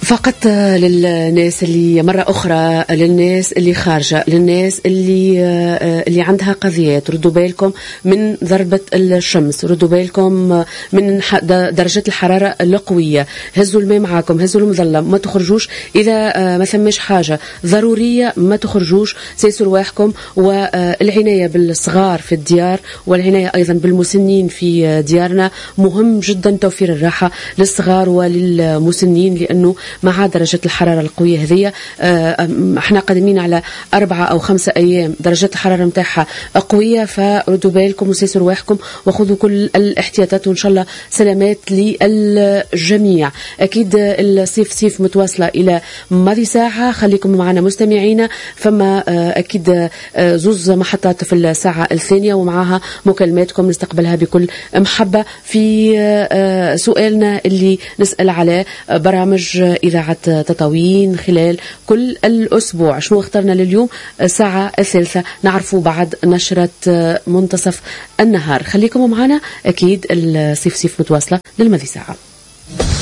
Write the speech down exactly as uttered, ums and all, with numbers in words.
فقط للناس اللي مرة أخرى، للناس اللي خارجة، للناس اللي اللي عندها قضيات، ردوا بالكم من ضربة الشمس، ردوا بالكم من درجة الحرارة القوية، هزوا الماء معاكم، هزوا المظلة، ما تخرجوش إذا ما ثمش حاجة ضرورية، ما تخرجوش، سيسوا رواحكم. والعناية بالصغار في الديار والعناية أيضا بالمسنين في ديارنا مهم جدا، توفير الراحة للصغار وللمسنين، لأنه مع درجة الحرارة القوية هذه احنا قادمين على أربعة أو خمسة أيام درجة الحرارة متاعها قوية، فردوا بالكم وسيسوا رواحكم وخذوا كل الاحتياطات، وإن شاء الله سلامات للجميع. أكيد الصيف صيف متواصلة إلى ماضي ساعة، خليكم معنا مستمعين، فما أكيد زوز محطات في الساعة الثانية ومعها مكالماتكم نستقبلها بكل محبة في سؤالنا اللي نسأل على برامج إذاعة تطاوين خلال كل الأسبوع. شنو اخترنا لليوم؟ الساعة الثالثة نعرفوا بعد نشرة منتصف النهار. خليكم معنا، أكيد الصيف صيف متواصلة للماضي ساعة.